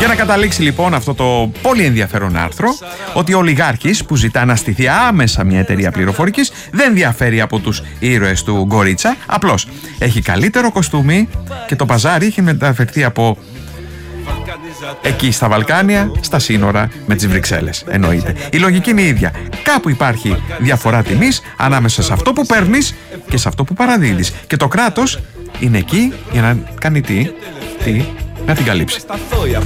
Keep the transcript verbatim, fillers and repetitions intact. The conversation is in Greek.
Για να καταλήξει λοιπόν αυτό το πολύ ενδιαφέρον άρθρο, ότι ο ολιγάρχης που ζητά να στηθεί άμεσα μια εταιρεία πληροφορικής δεν διαφέρει από τους ήρωες του Γκορίτσα, απλώς έχει καλύτερο κοστούμι και το παζάρι έχει μεταφερθεί από εκεί στα Βαλκάνια, στα σύνορα με τις Βρυξέλλες. Εννοείται. Η λογική είναι η ίδια. Κάπου υπάρχει διαφορά τιμής ανάμεσα σε αυτό που παίρνεις και σε αυτό που παραδίδεις. Και το κράτος είναι εκεί για να κάνει τι, τι, να την καλύψει.